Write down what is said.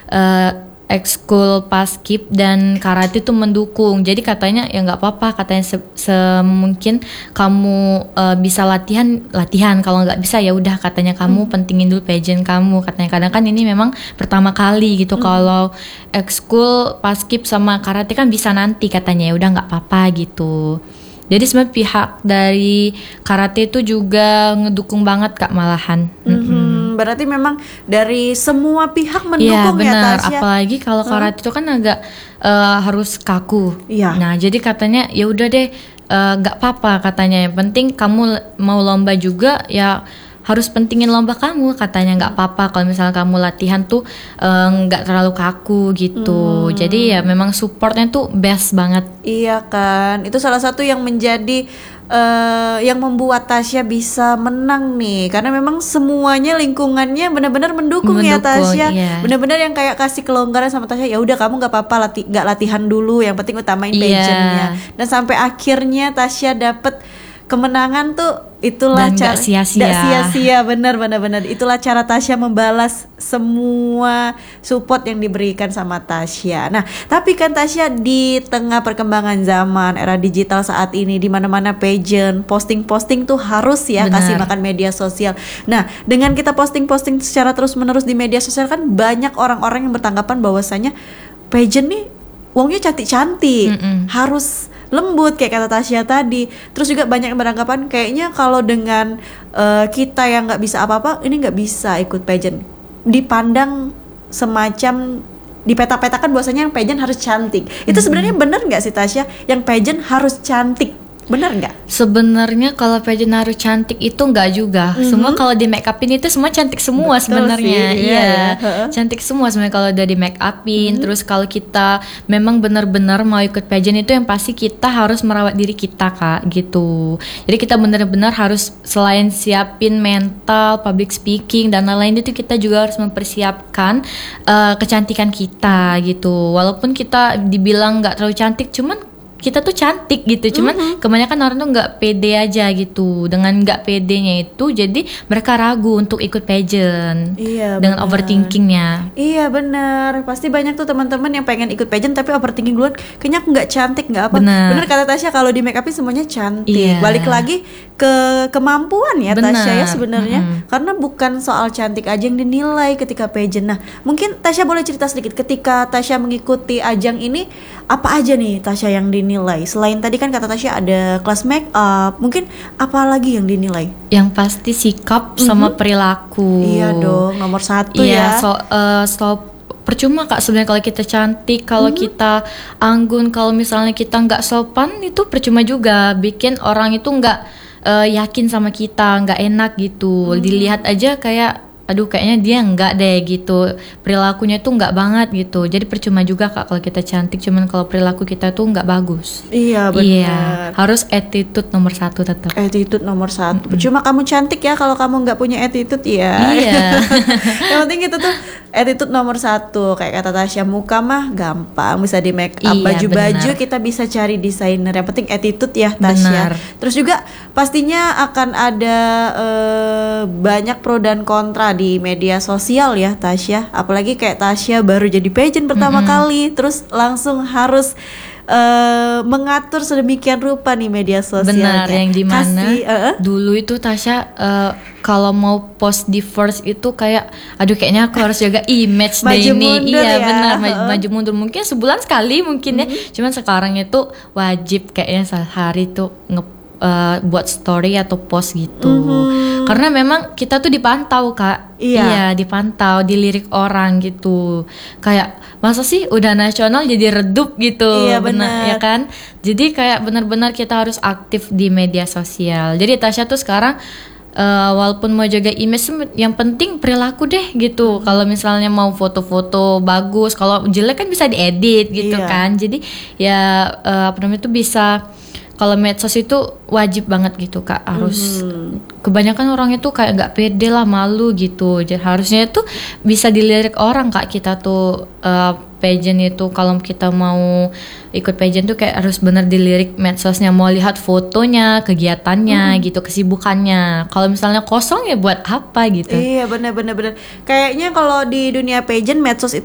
ekskul paskib dan karate tuh mendukung. Jadi katanya ya nggak apa-apa, katanya semungkin kamu bisa latihan, kalau nggak bisa ya udah, katanya kamu pentingin dulu pageant kamu, katanya. Kadang kan ini memang pertama kali gitu. Kalau ekskul paskib sama karate kan bisa nanti, katanya ya udah nggak apa-apa gitu. Jadi sebenarnya pihak dari karate itu juga ngedukung banget Kak, malahan. Berarti memang dari semua pihak Iya mendukung ya benar, Tasya. apalagi kalau karate itu kan agak harus kaku. Iya. Nah jadi katanya ya udah deh, nggak apa-apa katanya, yang penting kamu mau lomba juga ya harus pentingin lomba kamu, katanya. Nggak apa-apa kalau misalnya kamu latihan tuh nggak terlalu kaku gitu. Jadi ya memang supportnya tuh best banget. Iya kan, itu salah satu yang menjadi yang membuat Tasya bisa menang nih, karena memang semuanya lingkungannya benar-benar mendukung ya Tasya. Iya. Benar-benar yang kayak kasih kelonggaran sama Tasya, ya udah kamu nggak apa-apa nggak latihan dulu, yang penting utamain Iya. pageantnya. Dan sampai akhirnya Tasya dapet kemenangan tuh, itulah Dan nggak sia-sia. nggak sia-sia, benar. Itulah cara Tasya membalas semua support yang diberikan sama Tasya. Nah, tapi kan Tasya di tengah perkembangan zaman era digital saat ini, di mana-mana pageant, posting tuh harus ya Benar. kasih makan media sosial. Nah, dengan kita posting secara terus-menerus di media sosial kan banyak orang-orang yang bertanggapan bahwasanya pageant nih uangnya cantik-cantik, harus lembut kayak kata Tasya tadi. Terus juga banyak yang beranggapan kayaknya kalau dengan kita yang nggak bisa apa-apa, ini nggak bisa ikut pageant. Dipandang semacam dipeta-petakan bahwasanya yang pageant harus cantik. Itu sebenarnya benar nggak sih Tasya? Yang pageant harus cantik, benar nggak? Sebenarnya kalau pageant harus cantik itu enggak juga. Semua kalau di make upin itu semua cantik semua. Betul sebenarnya. sih, Iya. iya. Cantik semua sebenarnya kalau udah di make upin. Terus kalau kita memang benar-benar mau ikut pageant itu yang pasti kita harus merawat diri kita Kak, gitu. Jadi kita benar-benar harus selain siapin mental, public speaking dan lain-lain, itu kita juga harus mempersiapkan kecantikan kita gitu. Walaupun kita dibilang nggak terlalu cantik, cuman kita tuh cantik gitu. Cuman kebanyakan orang tuh nggak pede aja gitu. Dengan nggak pedenya itu jadi mereka ragu untuk ikut pageant. Iya, dengan benar. overthinkingnya. Iya benar, pasti banyak tuh teman-teman yang pengen ikut pageant tapi overthinking duluan, kayaknya aku nggak cantik nggak apa. Benar. Kata Tasya, kalau di make upin semuanya cantik. Iya. Balik lagi ke kemampuan ya Benar. Tasya ya sebenarnya, karena bukan soal cantik aja yang dinilai ketika pageant. Nah mungkin Tasya boleh cerita sedikit ketika Tasya mengikuti ajang ini, apa aja nih Tasya yang dinilai? Selain tadi kan kata Tasya ada kelas make up, mungkin apa lagi yang dinilai? Yang pasti sikap sama perilaku. Iya dong, nomor satu Iya, ya. percuma Kak sebenarnya kalau kita cantik, kalau kita anggun, kalau misalnya kita nggak sopan, itu percuma juga, bikin orang itu nggak yakin sama kita, nggak enak gitu. Dilihat aja kayak aduh kayaknya dia nggak deh gitu, perilakunya tuh nggak banget gitu. Jadi percuma juga Kak kalau kita cantik, cuman kalau perilaku kita tuh nggak bagus. Iya benar. Iya, harus attitude nomor 1 tetap. Attitude nomor 1. Cuma kamu cantik ya kalau kamu nggak punya attitude ya. Iya. Yang penting itu tuh attitude nomor 1. Kayak kata Tasya, muka mah gampang bisa di make up, Iya, baju-baju benar. kita bisa cari desainer. Yang penting attitude ya Tasya. Benar. Terus juga pastinya akan ada banyak pro dan kontra di media sosial ya Tasya. Apalagi kayak Tasya baru jadi pageant pertama kali, terus langsung harus mengatur sedemikian rupa nih media sosialnya. Benar, yang dimana Kasih, dulu itu Tasya kalau mau post di first itu kayak aduh kayaknya aku harus jaga image deh Maju ini. mundur Iya ya. benar, maju mundur mungkin sebulan sekali mungkin ya. Cuman sekarang itu wajib kayaknya sehari tuh buat story atau post gitu. Karena memang kita tuh dipantau Kak. Iya. Dipantau, dilirik orang gitu. Kayak masa sih udah nasional jadi redup gitu. Iya, benar. Ya kan? Jadi kayak benar-benar kita harus aktif di media sosial. Jadi Tasya tuh sekarang walaupun mau jaga image, yang penting perilaku deh gitu. Kalau misalnya mau foto-foto bagus, kalau jelek kan bisa diedit gitu Iya. kan. Jadi ya apa namanya itu bisa, kalau medsos itu wajib banget gitu Kak, harus. Kebanyakan orang itu kayak nggak pede lah, malu gitu. Jadi harusnya itu bisa dilirik orang Kak, kita tuh pageant itu kalau kita mau ikut pageant tuh kayak harus bener dilirik medsosnya, mau lihat fotonya, kegiatannya gitu, kesibukannya. Kalau misalnya kosong ya buat apa gitu. Iya benar. Kayaknya kalau di dunia pageant medsos itu